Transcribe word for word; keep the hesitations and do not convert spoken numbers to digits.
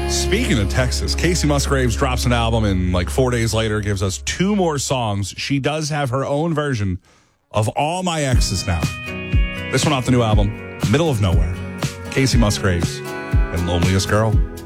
Speaking of Texas, Casey Musgraves drops an album and like four days later gives us two more songs. She does have her own version of All My Exes now. This one off the new album, Middle of Nowhere. Casey Musgraves and Loneliest Girl.